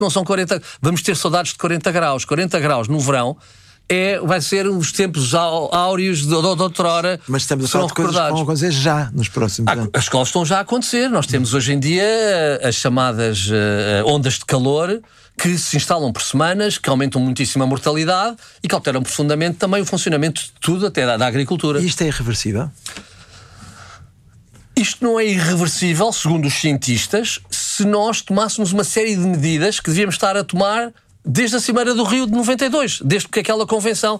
não são 40... Vamos ter saudades de 40 graus. 40 graus no verão vai ser os tempos áureos de outrora. Mas estamos a falar de coisas que vão acontecer já nos próximos anos. As escolas estão já a acontecer. Nós temos hoje em dia as chamadas ondas de calor que se instalam por semanas, que aumentam muitíssimo a mortalidade e que alteram profundamente também o funcionamento de tudo, até da agricultura. E isto é irreversível? Isto não é irreversível, segundo os cientistas, se nós tomássemos uma série de medidas que devíamos estar a tomar desde a Cimeira do Rio de 92, desde que aquela convenção...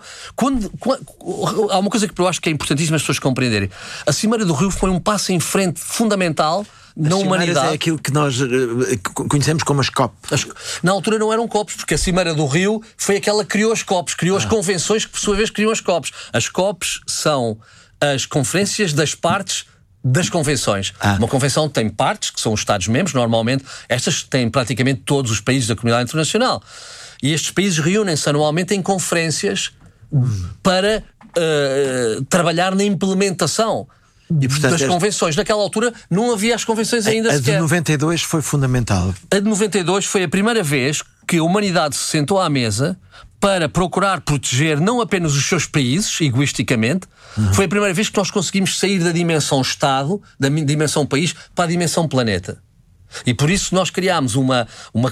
Há uma coisa que eu acho que é importantíssima as pessoas compreenderem. A Cimeira do Rio foi um passo em frente fundamental na humanidade. É aquilo que nós conhecemos como as COP. Na altura não eram COPs, porque a Cimeira do Rio foi aquela que criou as COPs, criou as convenções que por sua vez criam as COPs. As COPs são as conferências das partes das convenções. Uma convenção tem partes, que são os Estados-membros, normalmente, estas têm praticamente todos os países da comunidade internacional. E estes países reúnem-se anualmente em conferências para trabalhar na implementação das convenções. Naquela altura não havia as convenções ainda sequer. A de 92 foi fundamental. A de 92 foi a primeira vez que a humanidade se sentou à mesa para procurar proteger não apenas os seus países, egoisticamente. Foi a primeira vez que nós conseguimos sair da dimensão Estado, da dimensão país, para a dimensão planeta. E por isso nós criámos uma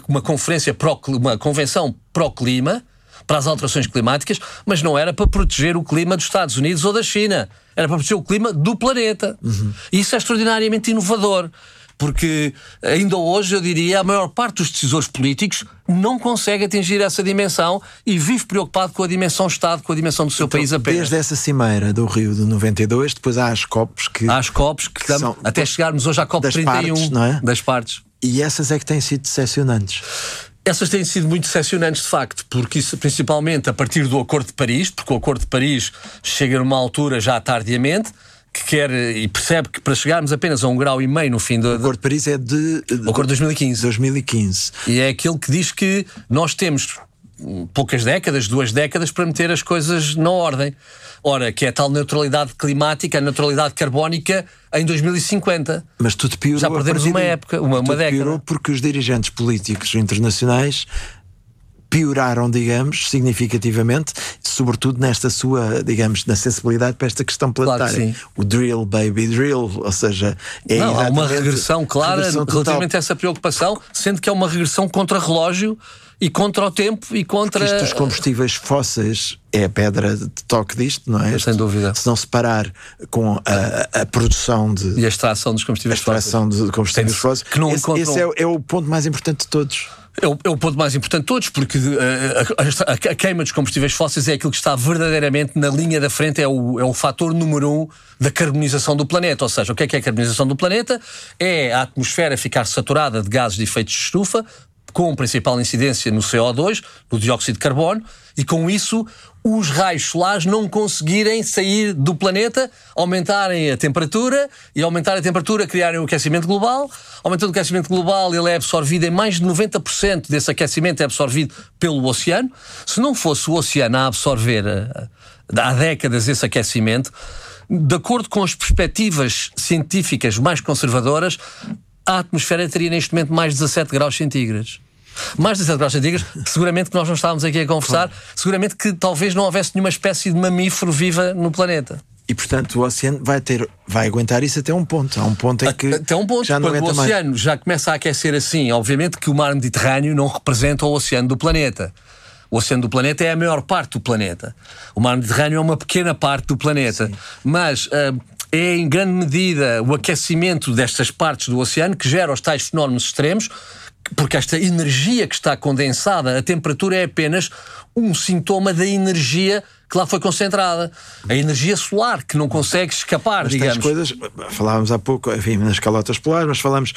convenção pró-clima, para as alterações climáticas, mas não era para proteger o clima dos Estados Unidos ou da China. Era para proteger o clima do planeta. E isso é extraordinariamente inovador. Porque ainda hoje, eu diria, a maior parte dos decisores políticos não consegue atingir essa dimensão e vive preocupado com a dimensão Estado, com a dimensão do seu país apenas. Desde essa cimeira do Rio de 92, depois há as COPs que... Há as COPs que são, até chegarmos hoje à COP 31, partes, não é? Das partes. E essas é que têm sido decepcionantes. Essas têm sido muito decepcionantes, de facto, porque isso principalmente a partir do Acordo de Paris, porque o Acordo de Paris chega numa altura já tardiamente, que quer e percebe que para chegarmos apenas a 1,5 graus no fim do... O Acordo de Paris é o Acordo de 2015. E é aquele que diz que nós temos poucas décadas, 2 décadas, para meter as coisas na ordem. Ora, que é a tal neutralidade climática, a neutralidade carbónica em 2050. Mas tudo piorou. Já perdemos uma época, uma década. Piorou porque os dirigentes políticos internacionais pioraram, digamos, significativamente, sobretudo nesta sua, digamos, na sensibilidade para esta questão planetária. Claro, o drill, baby drill, ou seja... há uma regressão clara relativamente a essa preocupação, sendo que é uma regressão contra relógio e contra o tempo e contra... Porque isto dos combustíveis fósseis é a pedra de toque disto, não é? Sem dúvida. Se não se parar com a produção de... E a extração dos combustíveis fósseis. Esse é o ponto mais importante de todos. É o ponto mais importante de todos, porque a queima dos combustíveis fósseis é aquilo que está verdadeiramente na linha da frente, é o fator número 1 da carbonização do planeta. Ou seja, o que é a carbonização do planeta? É a atmosfera ficar saturada de gases de efeito de estufa, com principal incidência no CO2, no dióxido de carbono, e com isso os raios solares não conseguirem sair do planeta, aumentarem a temperatura, e aumentar a temperatura, criarem o aquecimento global. Aumentando o aquecimento global, ele é absorvido em mais de 90% desse aquecimento é absorvido pelo oceano. Se não fosse o oceano a absorver há décadas esse aquecimento, de acordo com as perspectivas científicas mais conservadoras, a atmosfera teria neste momento mais de 17 graus centígrados. Mais de 17 graus centígrados, que seguramente que nós não estávamos aqui a conversar, seguramente que talvez não houvesse nenhuma espécie de mamífero viva no planeta. E portanto o oceano vai aguentar isso até um ponto. Há um ponto em que até um ponto, já não aguenta mais. O oceano já começa a aquecer assim. Obviamente que o mar Mediterrâneo não representa o oceano do planeta. O oceano do planeta é a maior parte do planeta. O mar Mediterrâneo é uma pequena parte do planeta. Sim. Mas é em grande medida o aquecimento destas partes do oceano que gera os tais fenómenos extremos, porque esta energia que está condensada, a temperatura é apenas um sintoma da energia que lá foi concentrada. A energia solar, que não consegue escapar, mas digamos. Coisas, falávamos há pouco, enfim, nas calotas polares, mas falamos...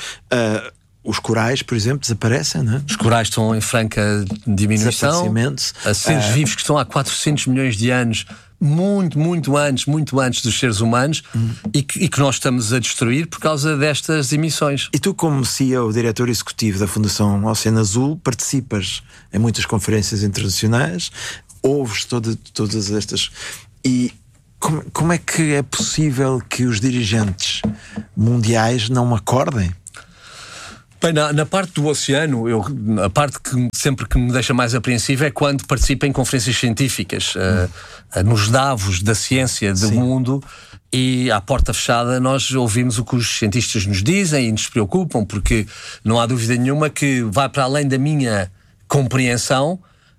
os corais, por exemplo, desaparecem, não é? Os corais estão em franca diminuição. Há seres vivos que estão há 400 milhões de anos, muito antes dos seres humanos, e que nós estamos a destruir por causa destas emissões. E tu, como CEO, diretor executivo da Fundação Oceano Azul, participas em muitas conferências internacionais, ouves todas estas... E como é que é possível que os dirigentes mundiais não acordem? Bem, na parte do oceano, a parte que sempre que me deixa mais apreensivo é quando participo em conferências científicas, nos davos da ciência do mundo, e à porta fechada nós ouvimos o que os cientistas nos dizem e nos preocupam, porque não há dúvida nenhuma que vai para além da minha compreensão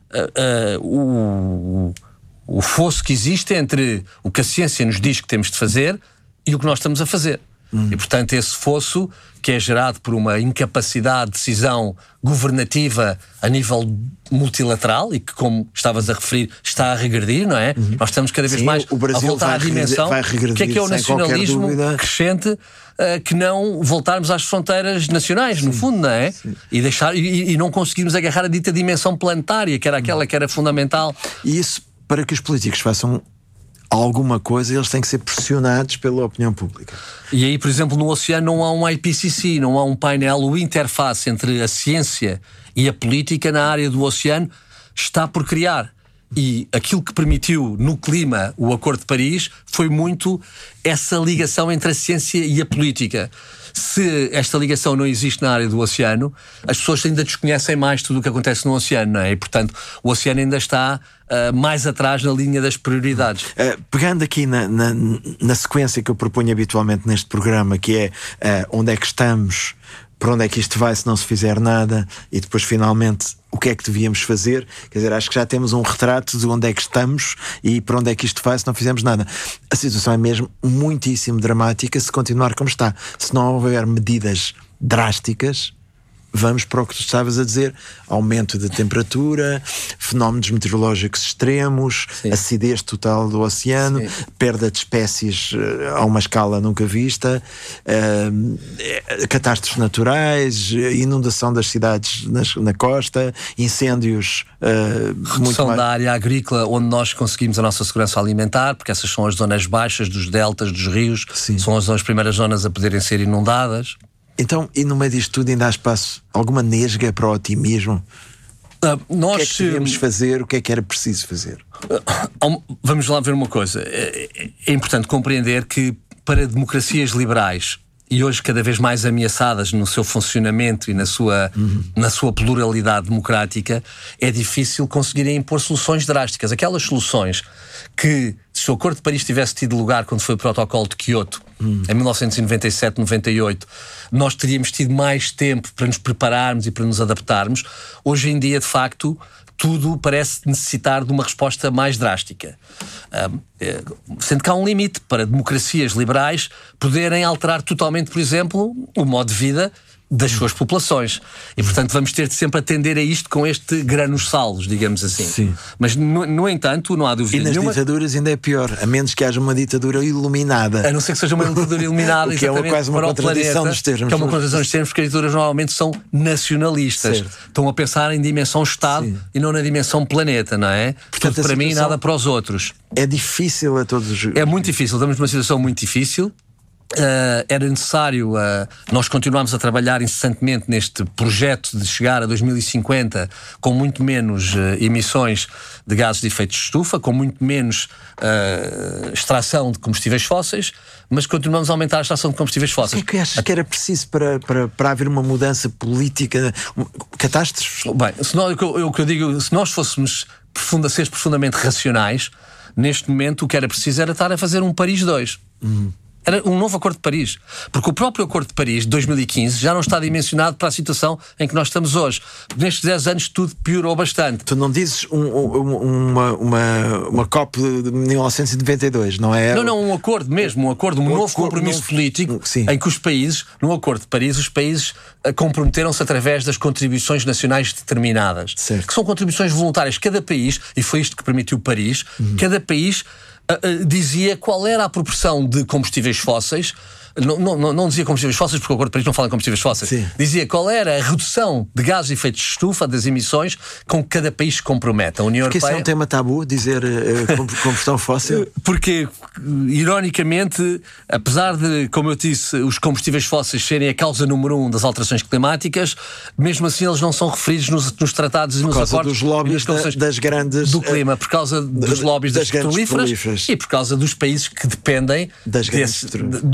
o fosso que existe entre o que a ciência nos diz que temos de fazer e o que nós estamos a fazer. E, portanto, esse fosso, que é gerado por uma incapacidade de decisão governativa a nível multilateral e que, como estavas a referir, está a regredir, não é? Nós estamos cada vez mais a voltar à dimensão. O que é o nacionalismo crescente, que não voltarmos às fronteiras nacionais, no fundo, não é? E não conseguirmos agarrar a dita dimensão planetária, que era aquela que era fundamental. E isso, para que os políticos façam alguma coisa, eles têm que ser pressionados pela opinião pública. E aí, por exemplo, no oceano não há um IPCC, não há um painel, o interface entre a ciência e a política na área do oceano está por criar. E aquilo que permitiu no clima o Acordo de Paris foi muito essa ligação entre a ciência e a política. Se esta ligação não existe na área do oceano, as pessoas ainda desconhecem mais tudo o que acontece no oceano, não é? E, portanto, o oceano ainda está mais atrás na linha das prioridades. Pegando aqui na sequência que eu proponho habitualmente neste programa, que é onde é que estamos, para onde é que isto vai se não se fizer nada, e depois finalmente o que é que devíamos fazer. Quer dizer, acho que já temos um retrato de onde é que estamos e para onde é que isto vai se não fizermos nada. A situação é mesmo muitíssimo dramática se continuar como está. Se não houver medidas drásticas, vamos para o que tu estavas a dizer: aumento da temperatura, fenómenos meteorológicos extremos, acidez total do oceano, perda de espécies a uma escala nunca vista, catástrofes naturais, inundação das cidades na costa, incêndios, redução da área agrícola onde nós conseguimos a nossa segurança alimentar, porque essas são as zonas baixas dos deltas, dos rios, são as primeiras zonas a poderem ser inundadas. Então, e no meio disto tudo ainda há espaço, alguma nesga para o otimismo? O que é que devemos fazer? O que é que era preciso fazer? Vamos lá ver uma coisa. É importante compreender que para democracias liberais, e hoje cada vez mais ameaçadas no seu funcionamento e na sua pluralidade democrática, é difícil conseguirem impor soluções drásticas. Aquelas soluções que, se o Acordo de Paris tivesse tido lugar quando foi o Protocolo de Kyoto, em 1997, 98, nós teríamos tido mais tempo para nos prepararmos e para nos adaptarmos. Hoje em dia, de facto, tudo parece necessitar de uma resposta mais drástica. Sendo que há um limite para democracias liberais poderem alterar totalmente, por exemplo, o modo de vida das suas populações. E, portanto, vamos ter de sempre atender a isto com este granos salos, digamos assim. Sim. Mas, no entanto, não há dúvida nenhuma. E nas ditaduras ainda é pior, a menos que haja uma ditadura iluminada. A não ser que seja uma ditadura iluminada, que é quase uma contradição dos termos. Que é uma contradição dos termos, porque as ditaduras normalmente são nacionalistas. Certo. Estão a pensar em dimensão Estado e não na dimensão planeta, não é? Portanto, tudo para mim e nada para os outros. É difícil a todos os... É muito difícil, estamos numa situação muito difícil. Era necessário nós continuarmos a trabalhar incessantemente neste projeto de chegar a 2050 com muito menos emissões de gases de efeito de estufa, com muito menos extração de combustíveis fósseis, mas continuamos a aumentar a extração de combustíveis fósseis. O que é que achas que era preciso para haver uma mudança política? Catástrofes? Bem, o que eu digo, se nós fôssemos seres profundamente racionais, neste momento o que era preciso era estar a fazer um Paris 2. Era um novo Acordo de Paris. Porque o próprio Acordo de Paris de 2015 já não está dimensionado para a situação em que nós estamos hoje. Nestes 10 anos tudo piorou bastante. Tu não dizes uma COP de 1992, não é? Não, um acordo mesmo, um novo compromisso político em que os países, no Acordo de Paris, os países comprometeram-se através das contribuições nacionais determinadas. Certo. Que são contribuições voluntárias. Cada país, e foi isto que permitiu Paris, cada país dizia qual era a proporção de combustíveis fósseis. Não dizia combustíveis fósseis, porque o Acordo de Paris não fala em combustíveis fósseis. Sim. Dizia qual era a redução de gases de efeito de estufa, das emissões, com que cada país se compromete. A União Europeia... Porque isso é um tema tabu, dizer combustão fóssil? Porque, ironicamente, apesar de, como eu disse, os combustíveis fósseis serem a causa número 1 das alterações climáticas, mesmo assim eles não são referidos nos tratados e nos acordos. Dos lóbies das grandes... Do clima, por causa dos lóbies das petrolíferas e por causa dos países que dependem das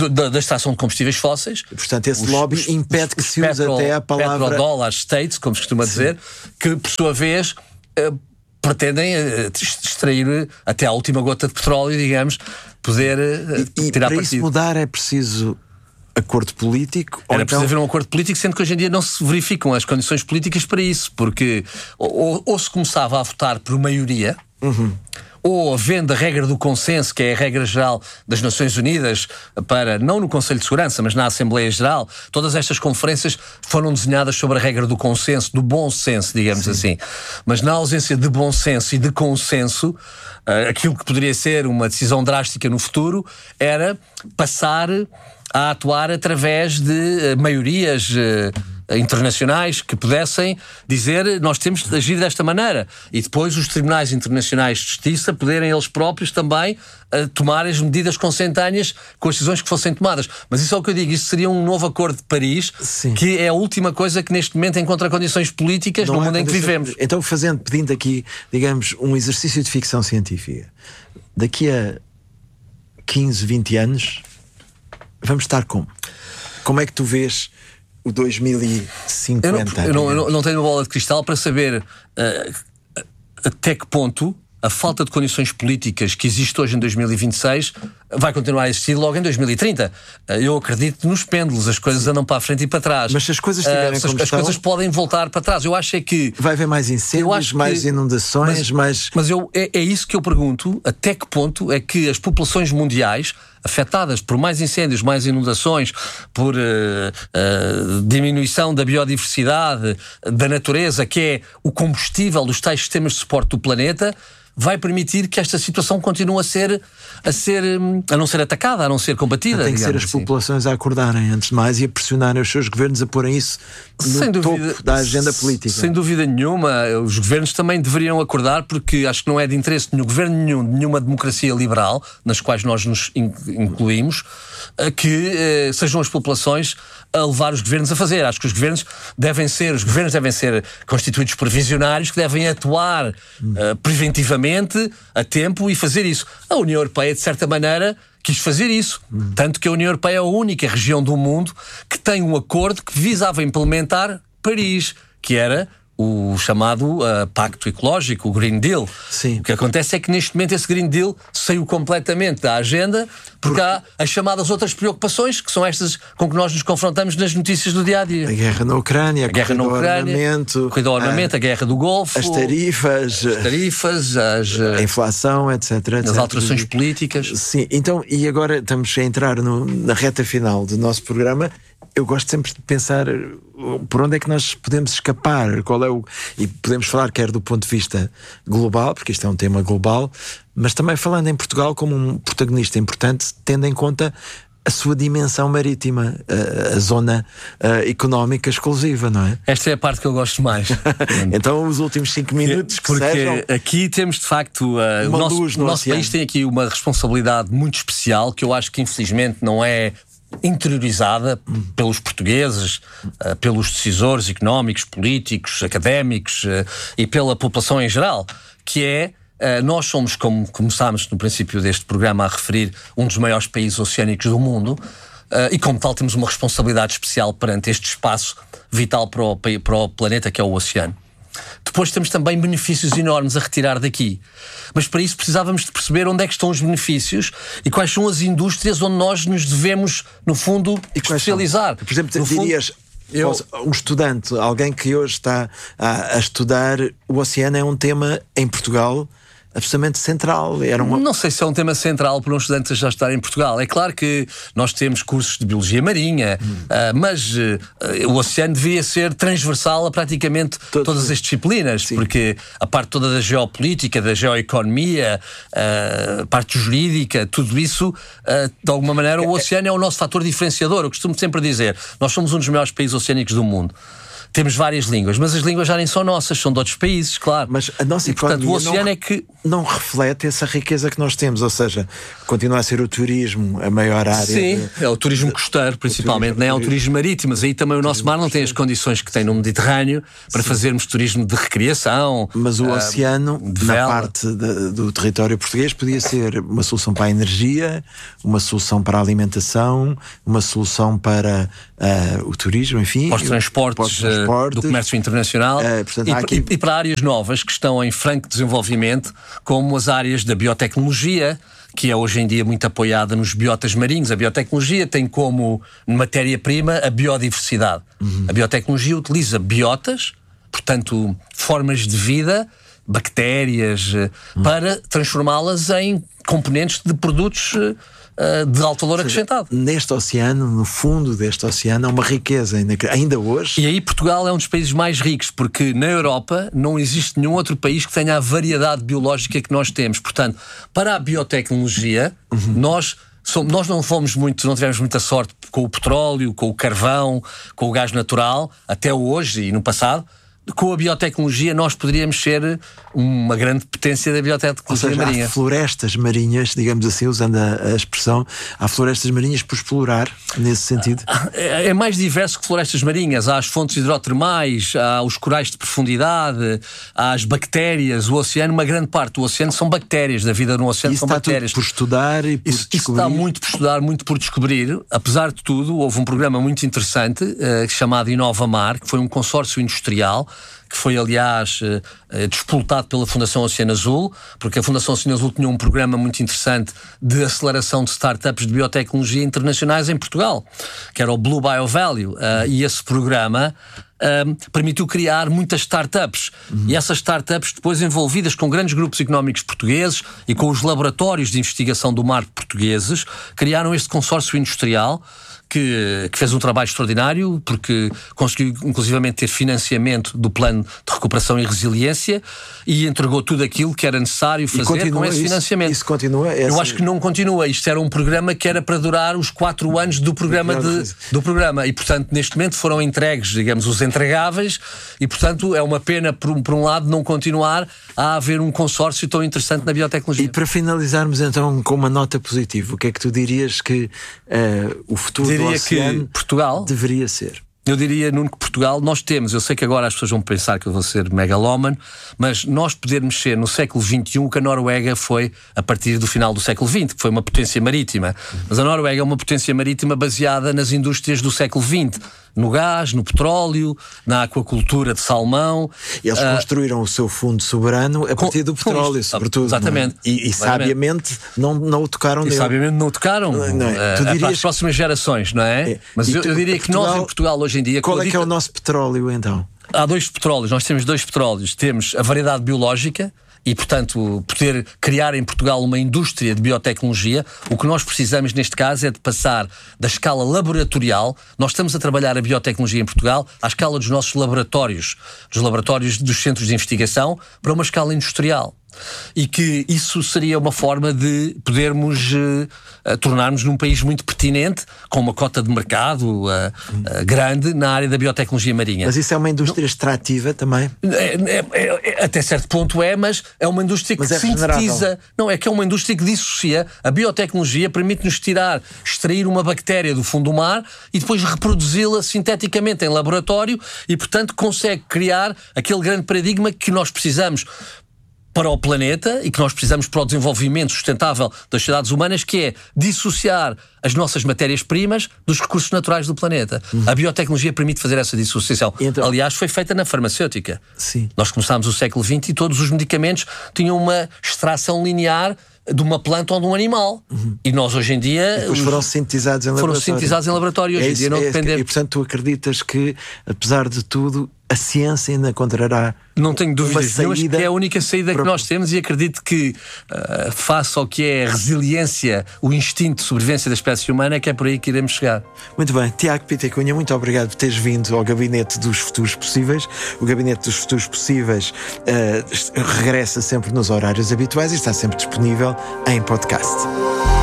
extração de combustíveis fósseis. E, portanto, esse lobby impede que se use até a palavra... Petrodollar states, como se costuma dizer, que, por sua vez, pretendem extrair até à última gota de petróleo, digamos, poder tirar para partido. Isso mudar é preciso acordo político? Era preciso haver um acordo político, sendo que hoje em dia não se verificam as condições políticas para isso, porque ou se começava a votar por maioria, ou havendo a regra do consenso, que é a regra geral das Nações Unidas, para, não no Conselho de Segurança, mas na Assembleia Geral, todas estas conferências foram desenhadas sobre a regra do consenso, do bom senso, digamos assim. Mas na ausência de bom senso e de consenso, aquilo que poderia ser uma decisão drástica no futuro era passar a atuar através de maiorias internacionais que pudessem dizer nós temos de agir desta maneira, e depois os tribunais internacionais de justiça poderem eles próprios também tomar as medidas consentâneas com as decisões que fossem tomadas. Mas isso é o que eu digo, isso seria um novo acordo de Paris, que é a última coisa que neste momento encontra condições políticas no mundo em que vivemos. Então, pedindo aqui, digamos, um exercício de ficção científica, daqui a 15, 20 anos vamos estar como? Como é que tu vês o 2050? Eu não tenho uma bola de cristal para saber até que ponto a falta de condições políticas que existe hoje em 2026 vai continuar a existir logo em 2030. Eu acredito nos pêndulos, as coisas andam para a frente e para trás. Mas se as coisas estiverem como as coisas podem voltar para trás. Eu acho é que vai haver mais incêndios, mais inundações, mas é isso que eu pergunto, até que ponto é que as populações mundiais afetadas por mais incêndios, mais inundações, por diminuição da biodiversidade, da natureza, que é o combustível dos tais sistemas de suporte do planeta, vai permitir que esta situação continue a não ser atacada, a não ser combatida. Tem que ser as populações a acordarem, antes de mais, e a pressionarem os seus governos a porem isso no topo da agenda política. Sem dúvida nenhuma, os governos também deveriam acordar, porque acho que não é de interesse de nenhum governo, de nenhuma democracia liberal, nas quais nós nos incluímos, que sejam as populações a levar os governos a fazer. Acho que os governos devem ser constituídos por visionários que devem atuar preventivamente, a tempo, e fazer isso. A União Europeia, de certa maneira, quis fazer isso. Tanto que a União Europeia é a única região do mundo que tem um acordo que visava implementar Paris, que era o chamado Pacto Ecológico, o Green Deal. Sim. O que acontece é que neste momento esse Green Deal saiu completamente da agenda, porque há as chamadas outras preocupações, que são estas com que nós nos confrontamos nas notícias do dia-a-dia. A guerra na Ucrânia, a corrida ao armamento, a guerra do Golfo, as tarifas, a inflação, etc. As alterações políticas. Sim, então, e agora estamos a entrar na reta final do nosso programa. Eu gosto sempre de pensar por onde é que nós podemos escapar, e podemos falar quer do ponto de vista global, porque isto é um tema global, mas também falando em Portugal como um protagonista importante, tendo em conta a sua dimensão marítima, a zona económica exclusiva, não é? Esta é a parte que eu gosto mais. Então os últimos 5 minutos porque sejam... aqui temos de facto o nosso país tem aqui uma responsabilidade muito especial, que eu acho que infelizmente não é interiorizada pelos portugueses, pelos decisores económicos, políticos, académicos e pela população em geral, que é nós somos, como começámos no princípio deste programa a referir, um dos maiores países oceânicos do mundo, e como tal temos uma responsabilidade especial perante este espaço vital para o planeta, que é o oceano. Depois temos também benefícios enormes a retirar daqui. Mas para isso precisávamos de perceber onde é que estão os benefícios e quais são as indústrias onde nós nos devemos, no fundo, especializar. Por exemplo, dirias, um estudante, alguém que hoje está a estudar o oceano, é um tema em Portugal absolutamente central. Não sei se é um tema central para um estudante já estar em Portugal. É claro que nós temos cursos de biologia marinha, mas o oceano devia ser transversal a praticamente todas as disciplinas. Sim. Porque a parte toda da geopolítica, da geoeconomia, a parte jurídica, tudo isso, de alguma maneira o oceano é o nosso fator diferenciador. Eu costumo sempre dizer, nós somos um dos maiores países oceânicos do mundo. temos várias línguas, mas as línguas já nem são nossas, são de outros países, claro. Mas a nossa economia, portanto, o oceano não reflete essa riqueza que nós temos, ou seja, continua a ser o turismo a maior área. Sim, é o turismo costeiro, principalmente, não é o turismo marítimo, mas aí também o nosso mar não tem as condições que tem no Mediterrâneo para fazermos turismo de recriação. Mas o oceano, na parte do território português, podia ser uma solução para a energia, uma solução para a alimentação, uma solução para o turismo, enfim. Para os transportes do comércio internacional. Portanto, e para áreas novas que estão em franco desenvolvimento, como as áreas da biotecnologia, que é hoje em dia muito apoiada nos biotas marinhos. A biotecnologia tem como matéria-prima a biodiversidade. A biotecnologia utiliza biotas, portanto, formas de vida, bactérias, para transformá-las em componentes de produtos de alto valor acrescentado. Neste oceano, no fundo deste oceano, há uma riqueza ainda hoje. E aí Portugal é um dos países mais ricos, porque na Europa não existe nenhum outro país que tenha a variedade biológica que nós temos. Portanto, para a biotecnologia, nós não tivemos muita sorte com o petróleo, com o carvão, com o gás natural, até hoje e no passado. Com a biotecnologia nós poderíamos ser uma grande potência da biotecnologia marinha. Há florestas marinhas, digamos assim, usando a expressão, há florestas marinhas por explorar, nesse sentido? É mais diverso que florestas marinhas. Há as fontes hidrotermais, há os corais de profundidade, há as bactérias. O oceano, uma grande parte do oceano são bactérias, da vida no oceano são bactérias. Tudo por estudar e por descobrir. Isso está muito por estudar, muito por descobrir. Apesar de tudo, houve um programa muito interessante chamado InovaMar, que foi um consórcio industrial, que foi, aliás, despoltado pela Fundação Oceano Azul, porque a Fundação Oceano Azul tinha um programa muito interessante de aceleração de startups de biotecnologia internacionais em Portugal, que era o Blue BioValue, e esse programa permitiu criar muitas startups. E essas startups, depois envolvidas com grandes grupos económicos portugueses e com os laboratórios de investigação do mar portugueses, criaram este consórcio industrial que fez um trabalho extraordinário, porque conseguiu inclusivamente ter financiamento do plano de recuperação e resiliência e entregou tudo aquilo que era necessário fazer com esse financiamento. Isso continua? Eu acho que não continua. Isto era um programa que era para durar os 4 anos do programa do programa. E, portanto, neste momento foram entregues, digamos, os entregáveis, e, portanto, é uma pena, por um lado, não continuar a haver um consórcio tão interessante na biotecnologia. E para finalizarmos, então, com uma nota positiva, o que é que tu dirias que o futuro do oceano que Portugal deveria ser? Eu diria, Nuno, que Portugal, nós temos, eu sei que agora as pessoas vão pensar que eu vou ser megalómano, mas nós podermos ser no século XXI o que a Noruega foi a partir do final do século XX, que foi uma potência marítima. Mas a Noruega é uma potência marítima baseada nas indústrias do século XX, no gás, no petróleo, na aquacultura de salmão. Eles construíram o seu fundo soberano a partir do petróleo, sobretudo. Exatamente. E sabiamente não o tocaram nele. Sabiamente não o tocaram para as próximas gerações, não é? Mas eu diria que nós em Portugal hoje em dia... Qual é que é o nosso petróleo, então? Há 2 petróleos, nós temos 2 petróleos. Temos a variedade biológica e, portanto, poder criar em Portugal uma indústria de biotecnologia. O que nós precisamos neste caso é de passar da escala laboratorial. Nós estamos a trabalhar a biotecnologia em Portugal à escala dos nossos laboratórios, dos laboratórios dos centros de investigação, para uma escala industrial. E que isso seria uma forma de podermos tornarmos num país muito pertinente, com uma cota de mercado grande na área da biotecnologia marinha. Mas isso é uma indústria extrativa também? Até certo ponto mas é uma indústria que sintetiza. Não, é que é uma indústria que dissocia. A biotecnologia permite-nos extrair uma bactéria do fundo do mar e depois reproduzi-la sinteticamente em laboratório e, portanto, consegue criar aquele grande paradigma que nós precisamos para o planeta e que nós precisamos para o desenvolvimento sustentável das sociedades humanas, que é dissociar as nossas matérias-primas dos recursos naturais do planeta. A biotecnologia permite fazer essa dissociação. Então, aliás, foi feita na farmacêutica. Sim. Nós começámos o século XX e todos os medicamentos tinham uma extração linear de uma planta ou de um animal. E nós hoje em dia... E depois foram sintetizados em laboratório. Foram sintetizados em laboratório. Hoje em dia não dependemos. E, portanto, tu acreditas que, apesar de tudo, a ciência ainda encontrará... Não tenho dúvidas nenhumas que é a única saída que nós temos, e acredito que, face ao que é a resiliência, o instinto de sobrevivência da espécie humana, é que é por aí que iremos chegar. Muito bem. Tiago Pita Cunha, muito obrigado por teres vindo ao Gabinete dos Futuros Possíveis. O Gabinete dos Futuros Possíveis regressa sempre nos horários habituais e está sempre disponível em podcast.